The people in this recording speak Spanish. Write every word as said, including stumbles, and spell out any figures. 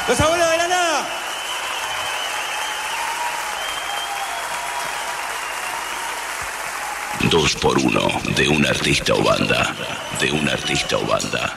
Los Abuelos de la Nada. Dos por uno de un artista o banda. De un artista o banda.